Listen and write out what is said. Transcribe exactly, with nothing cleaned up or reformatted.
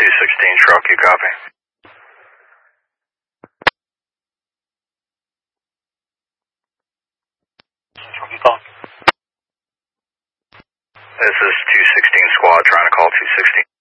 two sixteen truck, you copy? Truck, you call? This is two sixteen squad trying to call two sixteen.